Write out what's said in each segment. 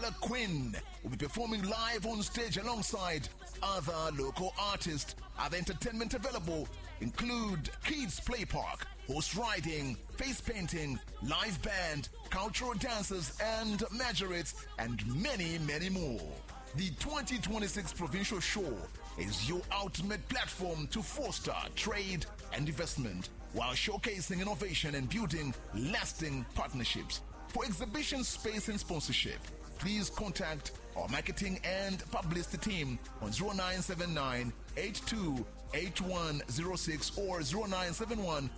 Stella Quinn will be performing live on stage alongside other local artists. Other entertainment available include Kids Play Park, horse riding, face painting, live band, cultural dances and majorettes, and many, many more. The 2026 Provincial Show is your ultimate platform to foster trade and investment while showcasing innovation and building lasting partnerships. For exhibition space and sponsorship, please contact our marketing and publicity team on 0979 828106 or 0971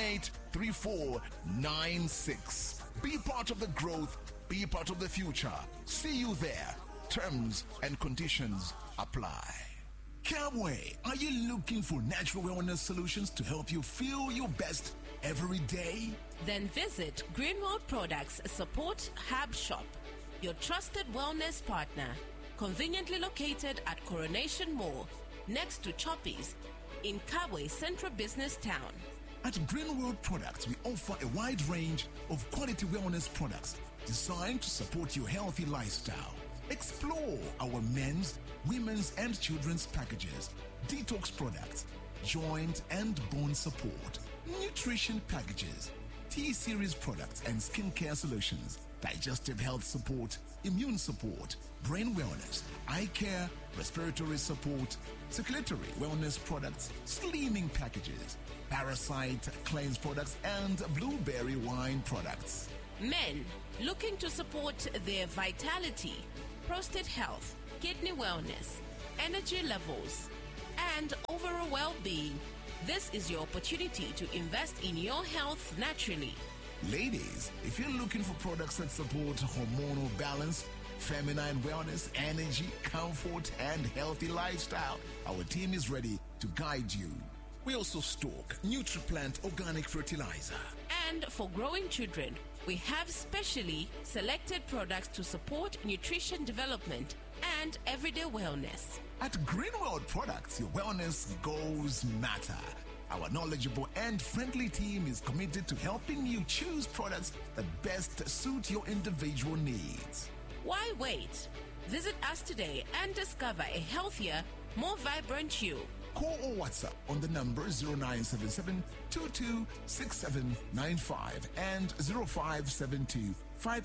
183496. Be part of the growth, be part of the future. See you there. Terms and conditions apply. Camway, are you looking for natural wellness solutions to help you feel your best every day? Then visit Greenworld Products Support Hub Shop, your trusted wellness partner, conveniently located at Coronation Mall, next to Choppies, in Kabwe Central Business Town. At Greenworld Products, we offer a wide range of quality wellness products designed to support your healthy lifestyle. Explore our men's, women's, and children's packages, detox products, joint and bone support, nutrition packages, T-series products and skincare solutions, digestive health support, immune support, brain wellness, eye care, respiratory support, circulatory wellness products, slimming packages, parasite cleanse products, and blueberry wine products. Men looking to support their vitality, prostate health, kidney wellness, energy levels, and overall well-being. This is your opportunity to invest in your health naturally. Ladies, if you're looking for products that support hormonal balance, feminine wellness, energy, comfort, and healthy lifestyle, our team is ready to guide you. We also stock NutriPlant organic fertilizer. And for growing children, we have specially selected products to support nutrition development and everyday wellness. At Greenworld Products, your wellness goals matter. Our knowledgeable and friendly team is committed to helping you choose products that best suit your individual needs. Why wait? Visit us today and discover a healthier, more vibrant you. Call or WhatsApp on the number 0977 226795 and 0572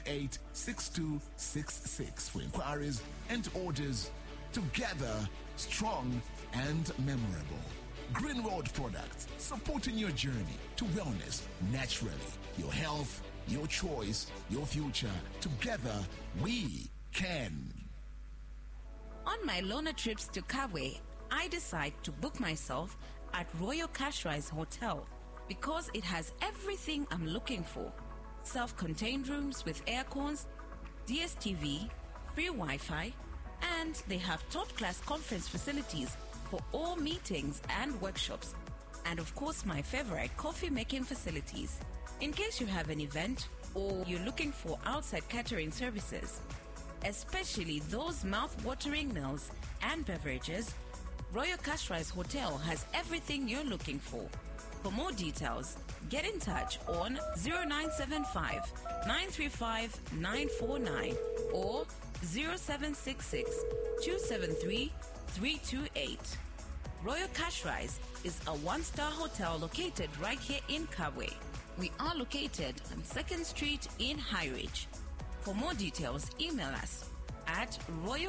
586266 for inquiries and orders. Together, strong and memorable. Greenworld Products, supporting your journey to wellness naturally. Your health, your choice, your future. Together, we can. On my loner trips to Kabwe, I decide to book myself at Royal Cashrise Hotel because it has everything I'm looking for. Self-contained rooms with air cons, DSTV, free Wi-Fi, and they have top-class conference facilities for all meetings and workshops. And of course, my favorite, coffee-making facilities. In case you have an event or you're looking for outside catering services, especially those mouth-watering meals and beverages, Royal Cashrise Hotel has everything you're looking for. For more details, get in touch on 0975 935 949 or 0766 273 328. Royal Cashrise is a one-star hotel located right here in Kabwe. We are located on 2nd Street in High Ridge. For more details, email us at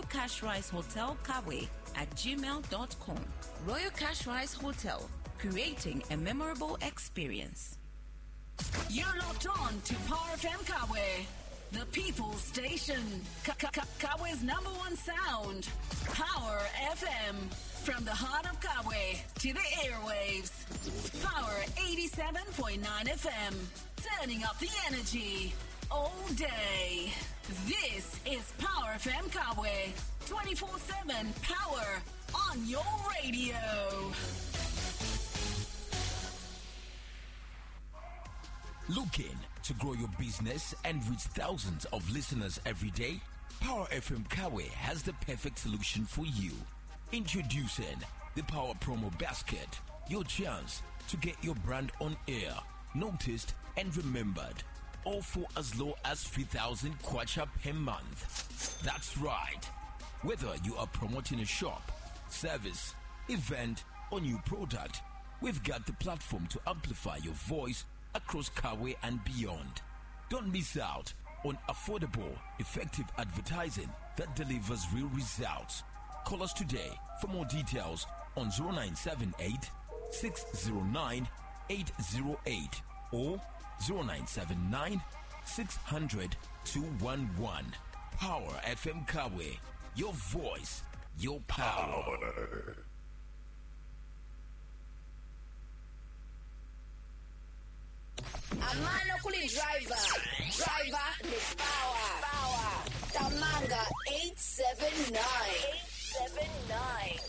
royalcashrisehotelkabwe@gmail.com. Royal Cashrise Hotel, creating a memorable experience. You're locked on to Power FM Kabwe, the people's station. Kabwe's number one sound. Power FM. From the heart of Kabwe to the airwaves. Power 87.9 FM. Turning up the energy all day. This is Power FM Kabwe. 24/7 power on your radio. Looking to grow your business and reach thousands of listeners every day? Power FM Kabwe has the perfect solution for you. Introducing the Power Promo Basket, your chance to get your brand on air, noticed and remembered, all for as low as 3,000 kwacha per month. That's right. Whether you are promoting a shop, service, event, or new product, we've got the platform to amplify your voice across Kawe and beyond. Don't miss out on affordable, effective advertising that delivers real results. Call us today for more details on 0978 609 808 or 0979 600 211. Power FM Kawe, your voice, your power. Amano kuli driver the power. Tamanga 879.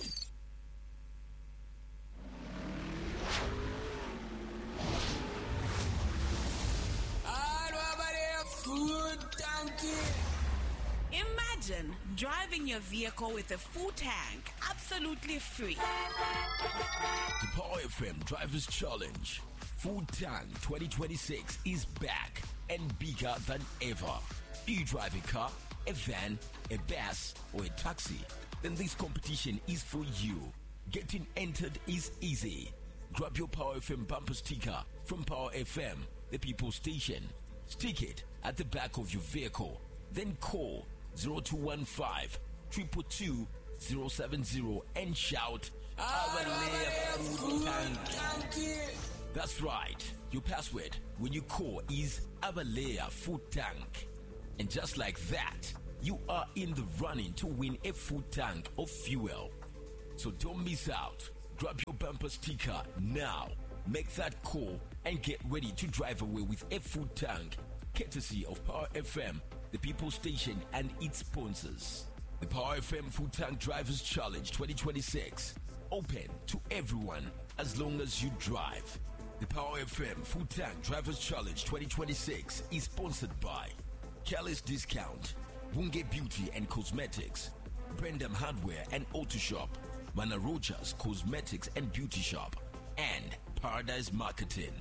Imagine driving your vehicle with a full tank, absolutely free. The Power FM Drivers Challenge Full Tank 2026 is back and bigger than ever. Do you drive a car, a van, a bus, or a taxi? Then this competition is for you. Getting entered is easy. Grab your Power FM bumper sticker from Power FM, the People Station. Stick it at the back of your vehicle. Then call 0215 222 070 and shout, Abalea Full Tank. That's right. Your password when you call is Abalea Full Tank. And just like that, you are in the running to win a full tank of fuel. So don't miss out. Grab your bumper sticker now. Make that call and get ready to drive away with a full tank, courtesy of Power FM, the People Station, and its sponsors. The Power FM Full Tank Drivers Challenge 2026. Open to everyone as long as you drive. The Power FM Full Tank Drivers Challenge 2026 is sponsored by Kelly's Discount, Bunge Beauty and Cosmetics, Brendam Hardware and Auto Shop, Mana Rogers Cosmetics and Beauty Shop, and Paradise Marketing.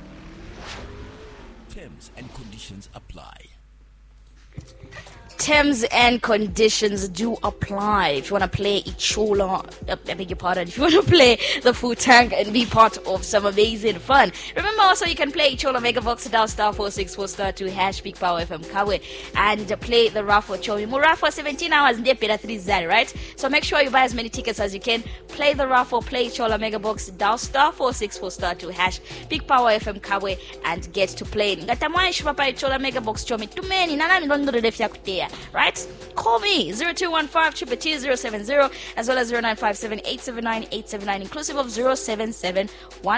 Terms and conditions apply. Terms and conditions do apply. If you want to play Ichola, I beg your pardon, if you want to play the Full Tank and be part of some amazing fun, remember also you can play Ichola Megavox dial star 464 star 2 hash Big Power FM Kawe and play the raffle Chomi. More raffle 17 hours and 3 zari, right? So make sure you buy as many tickets as you can. Play the raffle, play Ichola Megabox dial star 464 star 2 hash Big Power FM Kawe and get to play. Ngatamwa shupapa Ichola Megabox Chomi. Too many. Nana milondo refya kutea. Right? Call me 0215 070 as well as 0957 879 879 inclusive of 077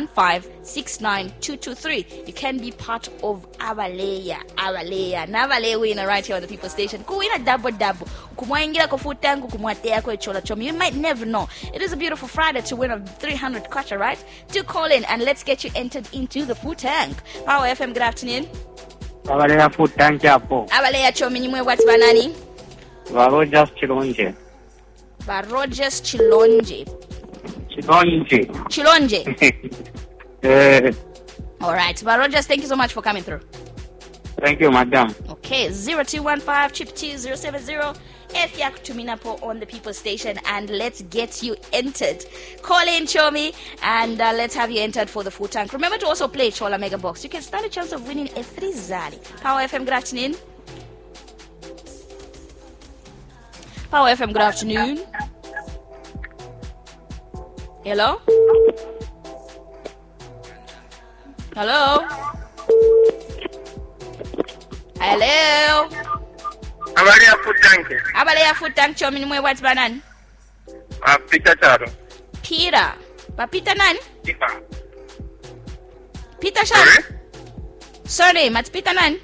1569223. You can be part of Abalea Navale winner right here on the People Station. Kuwina double kumwaingira ko futangu kumwatea ko chola chomi. You might never know. It is a beautiful Friday to win a 300 kwacha, right? Do call in and let's get you entered into the Full Tank. Power FM, good afternoon. Abalea Full Tank hapo. Abalea chomi nyimwe what's banani? Rogers Chilonje. Rogers Chilonje. All right. Rogers, thank you so much for coming through. Thank you, madam. Okay, 0215 070 F Tuminapo on the People Station, and let's get you entered. Call in, Chomi, and let's have you entered for the Full Tank. Remember to also play Chola Mega Box. You can stand a chance of winning a 3 zari. Power FM, good afternoon. Power FM, good afternoon. Hello? Hello? Hello? Abalea Full Tank. Abalea Full Tank, Chomi nimwe what's banan? Peter Charo. Peter. Peter nani? Peter. Peter Charo. Sorry, it's Peter nani?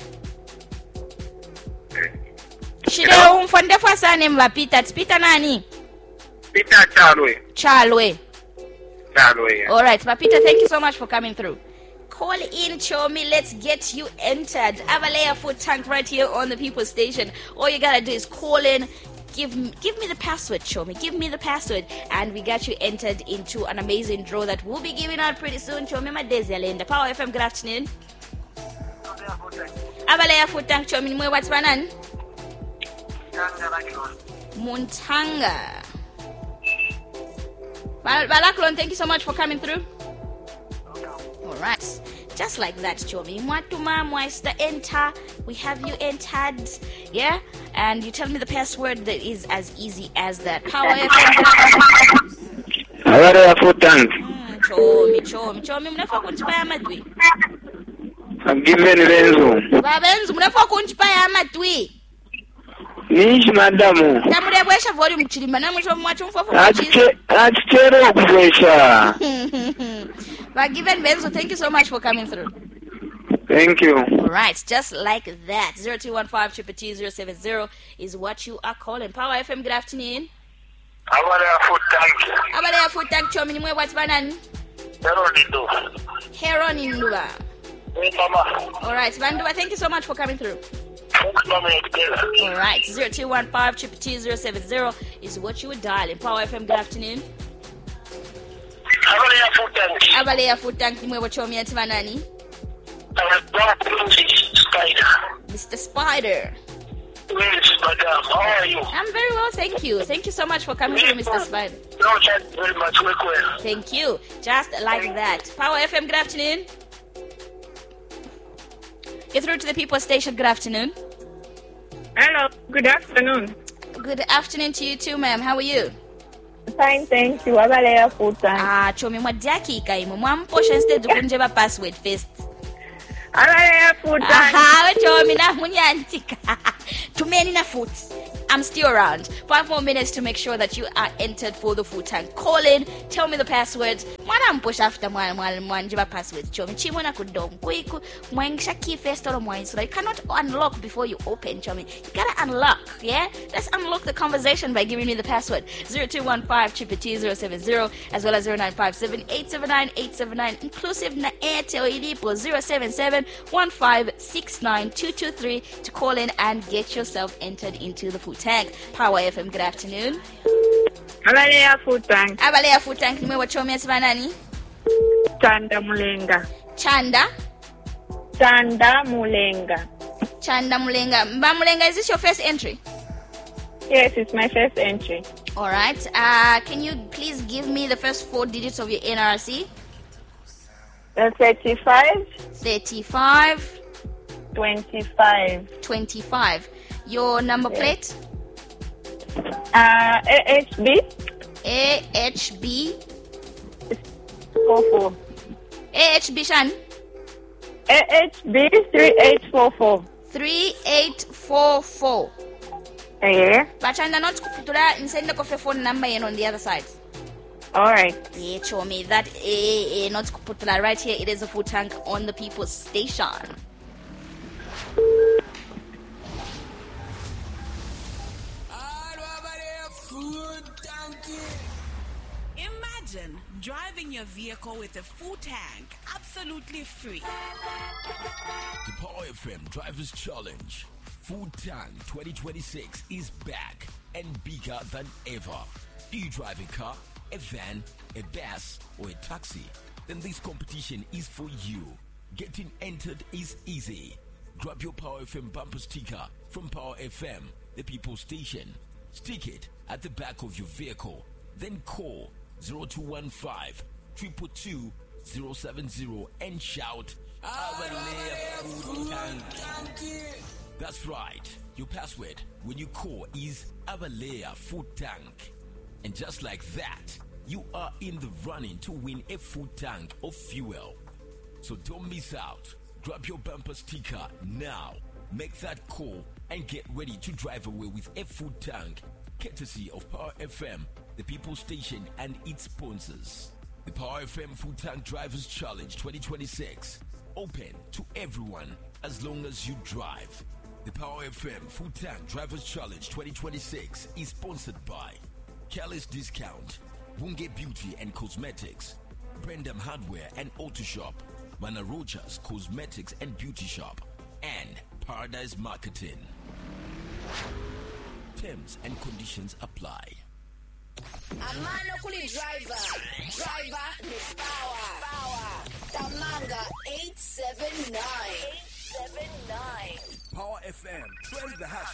Shide umfonde kwa sane mba Peter. It's Peter nani? Peter Chalwe. Yeah. All right, Peter, thank you so much for coming through. Call in, Chomi. Let's get you entered. Abalea Full Tank right here on the People Station. All you gotta do is call in. Give me the password, Chomi. Give me the password, and we got you entered into an amazing draw that we'll be giving out pretty soon. Chomi Madezi Alenda. Power FM, good afternoon. Abalea Full Tank, Chomi. What's banan? Muntanga. Balaklon, thank you so much for coming through. All right. Just like that, Chomi. Mwatuma Mwaista enter. We have you entered. Yeah? And you tell me the password that is as easy as that. Power FM. Chomi, mnafa kunchipaya madwi. Giveni Benzo. Babenzu, mnafa kunchipaya madwi. Nishi madamu. Tamurebwesha volume chilimba na mwisho mwacho mfafu Achitero kubwesha. Given Benzo, thank you so much for coming through. Thank you. All right, just like that. 0215-222-070 is what you are calling. Power FM, good afternoon. Abalea food tank chomi ni mwe what's banani? Heron Induba. All right, Banduba, thank you so much for coming through. All right, 0215-222-070 is what you would dial in. Power FM, good afternoon. Abalea food tank ni mwe wachomi ati banani? Mr. Spider. Yes, madam. How are you? I'm very well, thank you. Thank you so much for coming through, Mr. Spider. No, thank you very much. Work well. Thank you. Just like that. Power FM, good afternoon. Get through to the People Station, good afternoon. Hello, good afternoon. Good afternoon to you too, ma'am. How are you? Fine, thank you. Abalea food tank. Chomi mwadjaki ikaimo. Mwamposha instead ukunjeba password first. Abalea food tank. Chomi na munyantika. Too many na food. I'm still around. 5 more minutes to make sure that you are entered for the food tank. Call in, tell me the password. Mwana mpush after mwanjiba password. Chomi chimona kudom. Kuiku mwengisha key first or mwan. So you cannot unlock before you open, Chomi. You gotta unlock, yeah? Let's unlock the conversation by giving me the password. 0215-222-070 as well as 0957-879-879 inclusive na Airtel ilipo 077-1569-223 to call in and get yourself entered into the food tank. Power FM, good afternoon. Abalea food tank. Abalea food tank ni mwe wachomi ati banani? Chanda Mulenga. Chanda Mulenga. Mba Mulenga, is this your first entry? Yes, it's my first entry. All right. Can you please give me the first 4 digits of your NRC? 35. 25. Your number plate? AHB 44. AHB Shan? AHB 3844. 3844. Yeah. But I'm not kuputula inside the phone number and on the other side. All right. Yeah, show me that not kuputula right here. It is a food tank on the People's Station. Imagine driving your vehicle with a full tank, absolutely free. The Power FM Drivers Challenge Food Tank 2026 is back and bigger than ever. Do you drive a car, a van, a bus, or a taxi? Then this competition is for you. Getting entered is easy. Grab your Power FM bumper sticker from Power FM, the People Station. Stick it at the back of your vehicle. Then call 0215-222-070 and shout, Abalea Food Tank. That's right. Your password when you call is Abalea Food Tank. And just like that, you are in the running to win a food tank of fuel. So don't miss out. Grab your bumper sticker now. Make that call and get ready to drive away with a food tank, courtesy of Power FM, the People Station, and its sponsors. The Power FM Food Tank Drivers Challenge 2026. Open to everyone as long as you drive. The Power FM Food Tank Drivers Challenge 2026 is sponsored by Kelly's Discount, Bunge Beauty and Cosmetics, Brendam Hardware and Auto Shop, Mana Rojas Cosmetics and Beauty Shop, and Paradise Marketing. Terms and conditions apply. Amano kuli driver ni power. Tamanga 879. Power FM, trend the hashtag.